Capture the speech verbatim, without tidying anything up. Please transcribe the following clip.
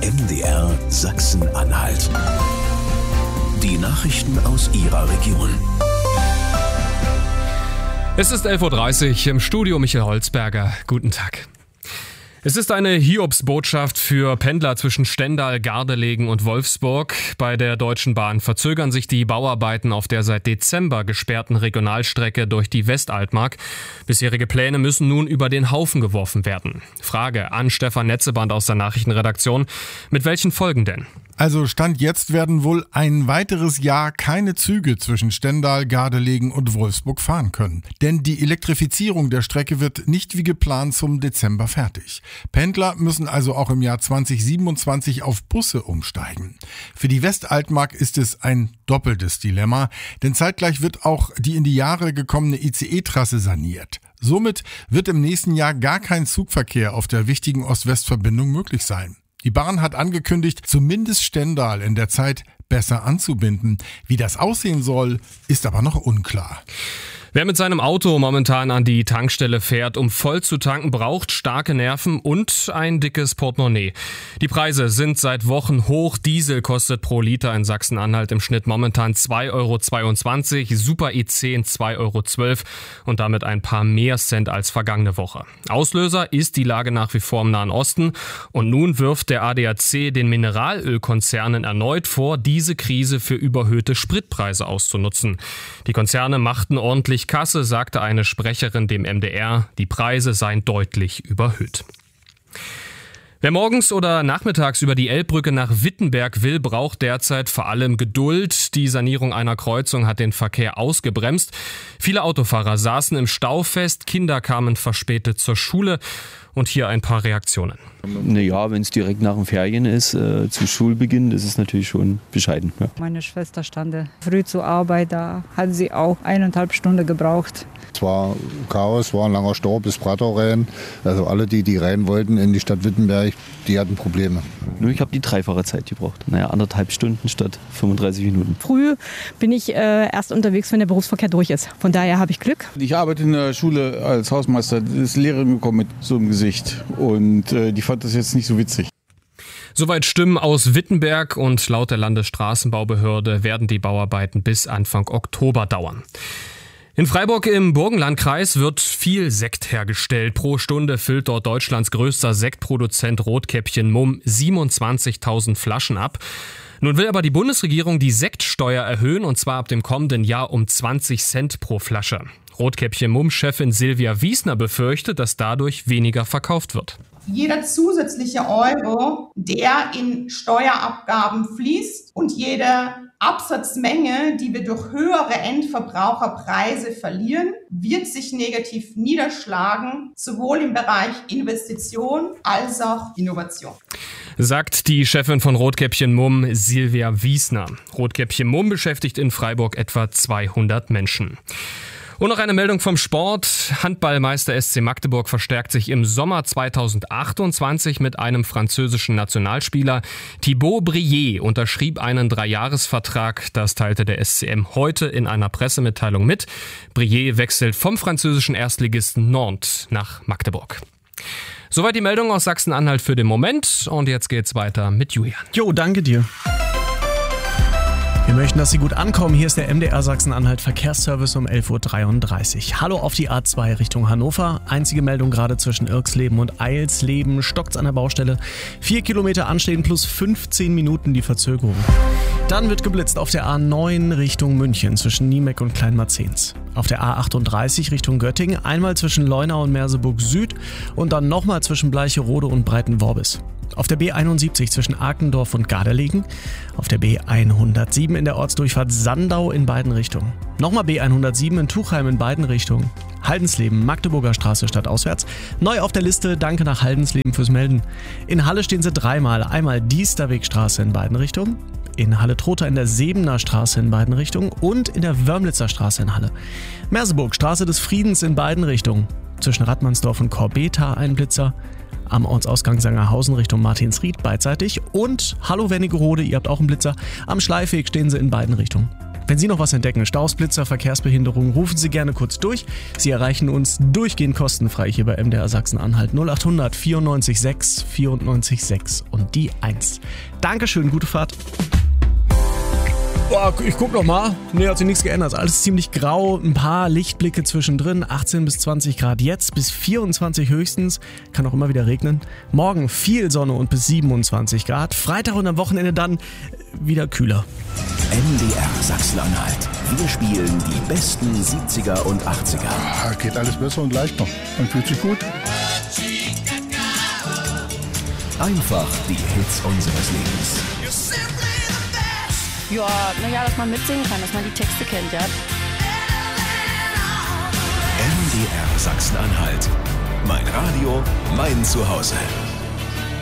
M D R Sachsen-Anhalt. Die Nachrichten aus Ihrer Region. Es ist elf Uhr dreißig, im Studio Michael Holzberger. Guten Tag. Es ist eine Hiobsbotschaft für Pendler zwischen Stendal, Gardelegen und Wolfsburg. Bei der Deutschen Bahn verzögern sich die Bauarbeiten auf der seit Dezember gesperrten Regionalstrecke durch die Westaltmark. Bisherige Pläne müssen nun über den Haufen geworfen werden. Frage an Stefan Netzeband aus der Nachrichtenredaktion. Mit welchen Folgen denn? Also Stand jetzt werden wohl ein weiteres Jahr keine Züge zwischen Stendal, Gardelegen und Wolfsburg fahren können. Denn die Elektrifizierung der Strecke wird nicht wie geplant zum Dezember fertig. Pendler müssen also auch im Jahr zwanzig siebenundzwanzig auf Busse umsteigen. Für die Westaltmark ist es ein doppeltes Dilemma, denn zeitgleich wird auch die in die Jahre gekommene I C E-Trasse saniert. Somit wird im nächsten Jahr gar kein Zugverkehr auf der wichtigen Ost-West-Verbindung möglich sein. Die Bahn hat angekündigt, zumindest Stendal in der Zeit besser anzubinden. Wie das aussehen soll, ist aber noch unklar. Wer mit seinem Auto momentan an die Tankstelle fährt, um voll zu tanken, braucht starke Nerven und ein dickes Portemonnaie. Die Preise sind seit Wochen hoch. Diesel kostet pro Liter in Sachsen-Anhalt im Schnitt momentan zwei Euro zweiundzwanzig, Super E zehn zwei Euro zwölf und damit ein paar mehr Cent als vergangene Woche. Auslöser ist die Lage nach wie vor im Nahen Osten und nun wirft der A D A C den Mineralölkonzernen erneut vor, diese Krise für überhöhte Spritpreise auszunutzen. Die Konzerne machten ordentlich Kasse, sagte eine Sprecherin dem M D R, die Preise seien deutlich überhöht. Wer morgens oder nachmittags über die Elbbrücke nach Wittenberg will, braucht derzeit vor allem Geduld. Die Sanierung einer Kreuzung hat den Verkehr ausgebremst. Viele Autofahrer saßen im Stau fest, Kinder kamen verspätet zur Schule. Und hier ein paar Reaktionen. Naja, wenn es direkt nach den Ferien ist, äh, zu Schulbeginn, das ist natürlich schon bescheiden. Ja. Meine Schwester stand früh zur Arbeit, da hat sie auch eineinhalb Stunden gebraucht. Es war Chaos, war ein langer Stau bis Prattau rein. Also alle, die, die rein wollten in die Stadt Wittenberg, die hatten Probleme. Nur ich habe die dreifache Zeit gebraucht. Naja, anderthalb Stunden statt fünfunddreißig Minuten. Früh bin ich äh, erst unterwegs, wenn der Berufsverkehr durch ist. Von daher habe ich Glück. Ich arbeite in der Schule als Hausmeister. Da ist Lehrerin gekommen mit so einem Gesicht. Und äh, die fand das jetzt nicht so witzig. Soweit Stimmen aus Wittenberg und laut der Landesstraßenbaubehörde werden die Bauarbeiten bis Anfang Oktober dauern. In Freiburg im Burgenlandkreis wird viel Sekt hergestellt. Pro Stunde füllt dort Deutschlands größter Sektproduzent Rotkäppchen Mumm siebenundzwanzigtausend Flaschen ab. Nun will aber die Bundesregierung die Sektsteuer erhöhen, und zwar ab dem kommenden Jahr um zwanzig Cent pro Flasche. Rotkäppchen Mumm-Chefin Silvia Wiesner befürchtet, dass dadurch weniger verkauft wird. Jeder zusätzliche Euro, der in Steuerabgaben fließt, und jede Absatzmenge, die wir durch höhere Endverbraucherpreise verlieren, wird sich negativ niederschlagen, sowohl im Bereich Investition als auch Innovation. Sagt die Chefin von Rotkäppchen Mumm, Silvia Wiesner. Rotkäppchen Mumm beschäftigt in Freiburg etwa zweihundert Menschen. Und noch eine Meldung vom Sport. Handballmeister S C Magdeburg verstärkt sich im Sommer zweitausendachtundzwanzig mit einem französischen Nationalspieler. Thibaut Brillet unterschrieb einen Dreijahresvertrag. Das teilte der S C M heute in einer Pressemitteilung mit. Brillet wechselt vom französischen Erstligisten Nantes nach Magdeburg. Soweit die Meldung aus Sachsen-Anhalt für den Moment. Und jetzt geht's weiter mit Julian. Jo, danke dir. Wir möchten, dass Sie gut ankommen. Hier ist der M D R Sachsen-Anhalt Verkehrsservice um elf Uhr dreiunddreißig. Hallo auf die A zwei Richtung Hannover. Einzige Meldung gerade zwischen Irksleben und Eilsleben. Stockt's an der Baustelle. Vier Kilometer anstehen plus fünfzehn Minuten die Verzögerung. Dann wird geblitzt auf der A neun Richtung München zwischen Niemeck und Kleinmarzens. Auf der A achtunddreißig Richtung Göttingen einmal zwischen Leunau und Merseburg Süd und dann nochmal zwischen Bleicherode und Breitenworbis. Auf der B einundsiebzig zwischen Arkendorf und Gardelegen. Auf der B hundertsieben in der Ortsdurchfahrt Sandau in beiden Richtungen. Nochmal B hundertsieben in Tuchheim in beiden Richtungen. Haldensleben, Magdeburger Straße stadtauswärts. Neu auf der Liste, danke nach Haldensleben fürs Melden. In Halle stehen sie dreimal. Einmal Diesterwegstraße in beiden Richtungen. In Halle-Trotha in der Sebener Straße in beiden Richtungen. Und in der Wörmlitzer Straße in Halle. Merseburg, Straße des Friedens in beiden Richtungen. Zwischen Radmannsdorf und Korbeta ein Blitzer. Am Ortsausgang Sangerhausen Richtung Martinsried beidseitig. Und hallo Wernigerode, ihr habt auch einen Blitzer. Am Schleifweg stehen sie in beiden Richtungen. Wenn Sie noch was entdecken, Staus, Blitzer, Verkehrsbehinderung, rufen Sie gerne kurz durch. Sie erreichen uns durchgehend kostenfrei hier bei M D R Sachsen-Anhalt. null acht hundert vierundneunzig sechs vierundneunzig sechs und die eins. Dankeschön, gute Fahrt. Boah, ich guck noch mal. Nee, hat sich nichts geändert. Alles ziemlich grau, ein paar Lichtblicke zwischendrin. achtzehn bis zwanzig Grad jetzt, bis vierundzwanzig höchstens. Kann auch immer wieder regnen. Morgen viel Sonne und bis siebenundzwanzig Grad. Freitag und am Wochenende dann wieder kühler. M D R Sachsen-Anhalt. Wir spielen die besten siebziger und achtziger. Ah, geht alles besser und leichter. Man fühlt sich gut. Einfach die Hits unseres Lebens. Ja, naja, dass man mitsingen kann, dass man die Texte kennt, ja. M D R Sachsen-Anhalt. Mein Radio, mein Zuhause.